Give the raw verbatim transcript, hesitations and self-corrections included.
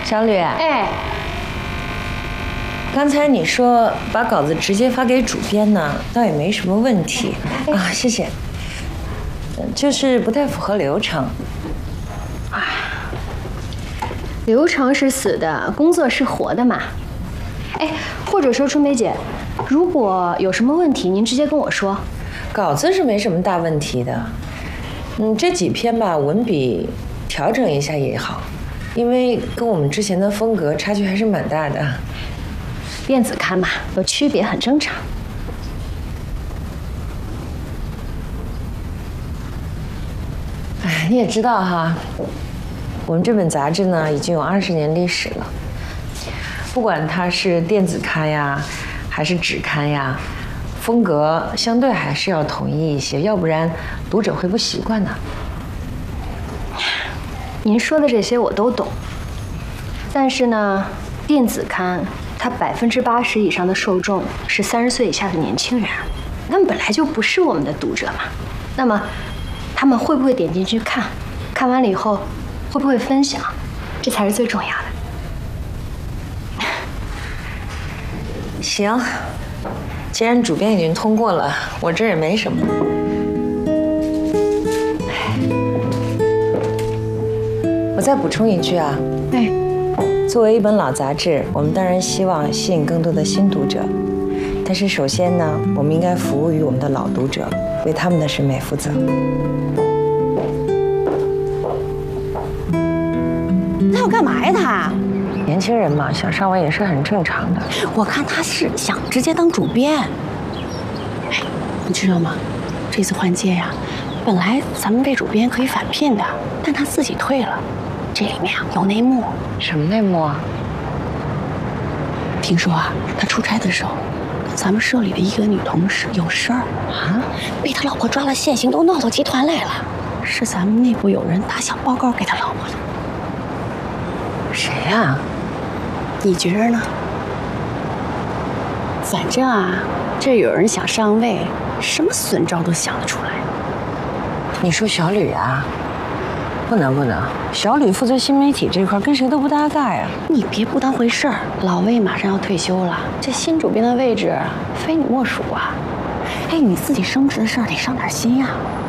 小吕， 哎， 刚才你说把稿子直接发给主编呢，倒也没什么问题啊，谢谢。就是不太符合流程。 流程是死的，工作是活的嘛。哎，或者说春梅姐，如果有什么问题，您直接跟我说。 稿子是没什么大问题的，嗯，这几篇吧，文笔调整一下也好，因为跟我们之前的风格差距还是蛮大的。 电子刊嘛，有区别很正常。 哎，你也知道哈，我们这本杂志呢已经有二十年历史了。不管它是电子刊呀，还是纸刊呀，风格相对还是要统一一些，要不然读者会不习惯的。 您说的这些我都懂，但是呢，电子刊它百分之八十以上的受众是三十岁以下的年轻人，他们本来就不是我们的读者嘛。那么，他们会不会点进去看？看完了以后，会不会分享？这才是最重要的。 行，既然主编已经通过了，我这也没什么。我再补充一句啊， 哎， 作为一本老杂志，我们当然希望吸引更多的新读者，但是首先呢，我们应该服务于我们的老读者，为他们的审美负责。 他要干嘛呀？他年轻人嘛，想上位也是很正常的。 我看他是想直接当主编。哎，你知道吗？这次换届呀，本来咱们这主编可以返聘的，但他自己退了。这里面啊有内幕。 什么内幕啊？ 听说啊，他出差的时候，跟咱们社里的一个女同事有事儿啊， 被他老婆抓了现行，都闹到集团来了。是咱们内部有人打小报告给他老婆的。 谁呀？ 你觉着呢？反正啊，这有人想上位，什么损招都想得出来。 你说小吕啊？不能不能，小吕负责新媒体这块，跟谁都不搭嘎呀。 你别不当回事儿，老魏马上要退休了，这新主编的位置非你莫属啊。哎，你自己升职的事儿得上点心呀。